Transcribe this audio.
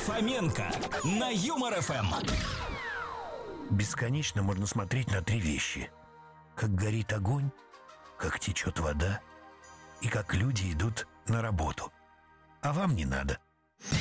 Фоменко на Юмор ФМ. Бесконечно можно смотреть на три вещи: как горит огонь, как течет вода и как люди идут на работу. А вам не надо.